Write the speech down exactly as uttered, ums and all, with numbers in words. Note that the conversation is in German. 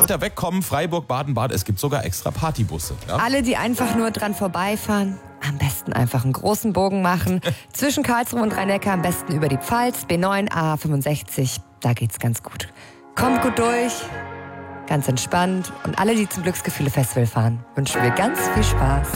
weiter wegkommen, Freiburg, Baden-Bad, es gibt sogar extra Partybusse. Ja? Alle, die einfach nur dran vorbeifahren, am besten einfach einen großen Bogen machen. Zwischen Karlsruhe und Rhein-Neckar am besten über die Pfalz, B neun, A fünfundsechzig. Da geht's ganz gut. Kommt gut durch, ganz entspannt. Und alle, die zum Glücksgefühle Festival fahren, wünschen wir ganz viel Spaß.